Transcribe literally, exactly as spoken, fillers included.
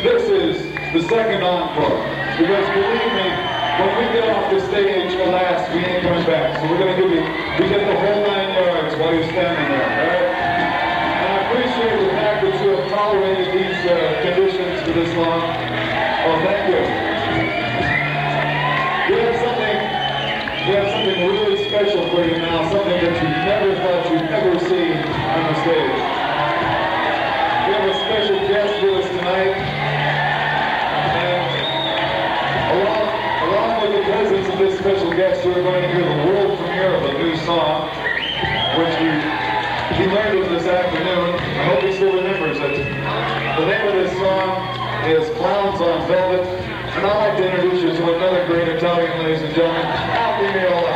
this is the second encore. Because believe me, when we get off the stage for last, we ain't coming back. So we're going to give you, we get the whole nine yards while you're standing there, all right? And I appreciate the fact that you have tolerated these uh, conditions for this long. Oh, thank you. We have something, we have something really special for you now, something that you never thought you'd ever see on the stage. We have a special guest with us tonight. And along, along with the presence of this special guest, you're going to hear the world premiere of a new song, which we, he learned it this afternoon. I hope he still remembers it. The name of this song is Clowns on Velvet. And I'd like to introduce you to another great Italian, ladies and gentlemen, Alfie Miola.